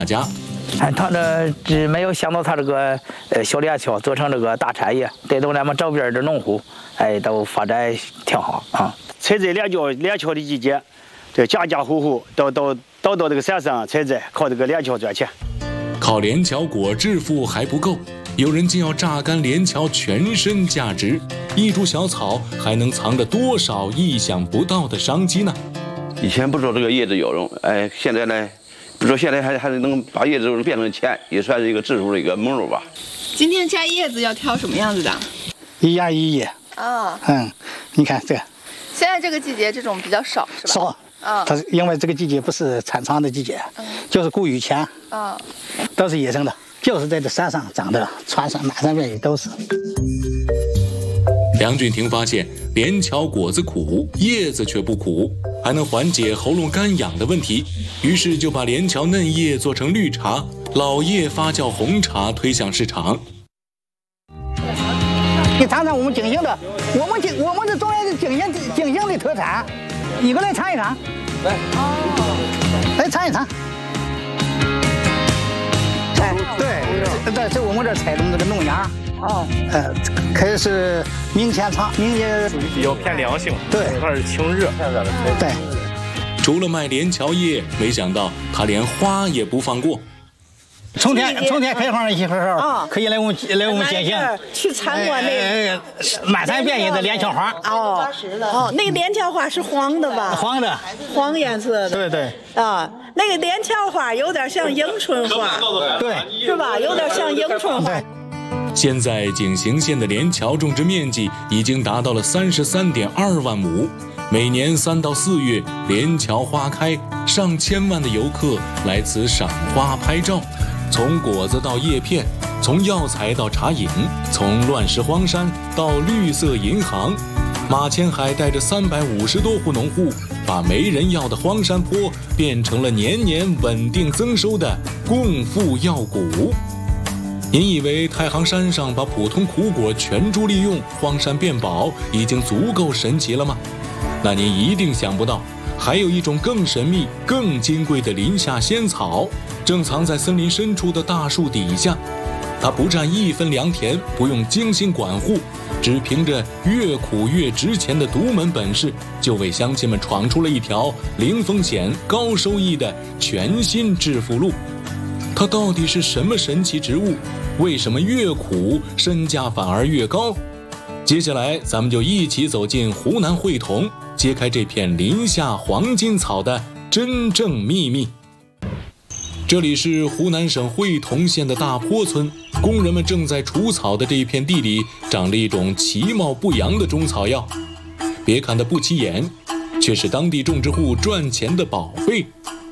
大家。 他这没有想到他这个小链条做成这个大产业，带动咱们周边的农户，都发展挺好啊。 采摘连桥的季节，这家家户户都到这个山上采摘，靠这个连桥赚钱。 靠连桥果致富还不够，有人竟要榨干连桥全身价值。一株小草还能藏着多少意想不到的商机呢？ 以前不说这个叶子有用，现在呢，不说现在还能把叶子变成钱，也算是一个致富的一个门路吧。 今天摘叶子要挑什么样子的？ 一叶一叶。 啊。 你看这个。 现在这个季节这种比较少，是吧？ 少。它是因为这个季节不是产仓的季节，就是谷雨前。都是野生的，就是在这山上长的，穿山满山遍野都是。 梁俊廷发现连桥果子苦，叶子却不苦，还能缓解喉咙干痒的问题，于是就把连桥嫩叶做成绿茶，老叶发酵红茶推向市场。 你尝尝我们景兴的，我们是中原的景兴的特产，你过来尝一尝。来尝一尝。对，这我们这采种这个弄芽。可是明前长，明年属于比较偏凉性， 对， 它是清热。 对。 除了卖连桥叶，没想到他连花也不放过。 春天开花的时候，可以来我们景兴去参观那个满山遍野的连桥花。 那个连桥花是黄的吧？黄颜色的。 对。 那个连桥花有点像迎春花， 对， 是吧？有点像迎春花。 现在景行县的连桥种植面积已经达到了33.2万亩，每年3到4月连桥花开，上千万的游客来此赏花拍照。从果子到叶片，从药材到茶饮，从乱石荒山到绿色银行，马千海带着350多户农户，把没人要的荒山坡变成了年年稳定增收的共富药谷。您以为太行山上把普通苦果全株利用，荒山变宝已经足够神奇了吗？那您一定想不到，还有一种更神秘、更金贵的林下仙草，正藏在森林深处的大树底下。它不占1分良田，不用精心管护，只凭着越苦越值钱的独门本事，就为乡亲们闯出了一条零风险、高收益的全新致富路。它到底是什么神奇植物？为什么越苦身价反而越高？接下来咱们就一起走进湖南会同，揭开这片林下黄金草的真正秘密。这里是湖南省会同县的大坡村，工人们正在除草的这一片地里，长着一种其貌不扬的中草药。别看它不起眼，却是当地种植户赚钱的宝贝。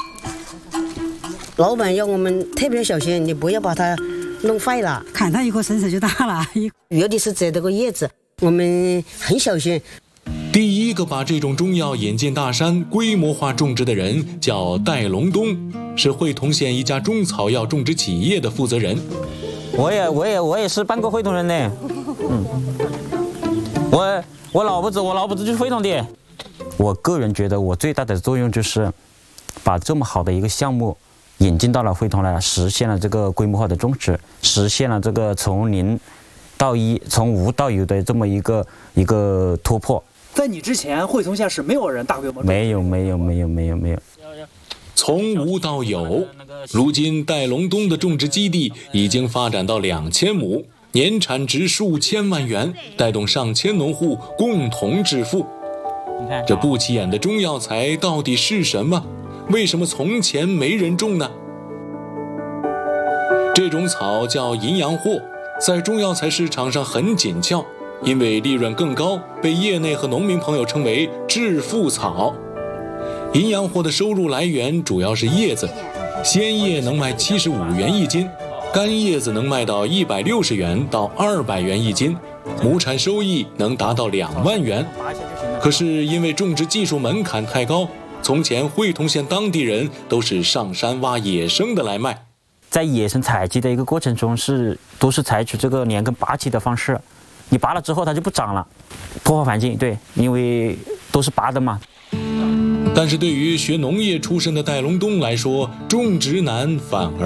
老板要我们特别小心，你不要把它弄坏了。 砍它以后身手就大了。 尤其是摘这个叶子，我们很小心。 第一个把这种中药引进大山、规模化种植的人叫戴隆东，是会同县一家中草药种植企业的负责人。 我也是半个会同人呢。我老婆子就是会同的。我个人觉得我最大的作用就是把这么好的一个项目引进到了会同来，实现了这个规模化的种植，实现了这个从0到1、从无到有的这么一个突破。 在你之前，会同县是没有人大规模种植。 没有。 从无到有，如今戴隆东的种植基地已经发展到2000亩，年产值数千万元，带动上千农户共同致富。这不起眼的中药材到底是什么？为什么从前没人种呢？这种草叫银阳藿，在中药材市场上很紧俏，因为利润更高，被业内和农民朋友称为致富草。银阳藿的收入来源主要是叶子，鲜叶能卖75元一斤，干叶子能卖到160元到200元一斤，亩产收益能达到2万元。可是因为种植技术门槛太高，从前会同县当地人都是上山挖野生的来卖。 在野生采集的一个过程中都是采取这个连根拔起的方式，你拔了之后它就不长了，破坏环境。对，因为都是拔的嘛。 但是对于学农业出身的戴隆东来说，种植难反而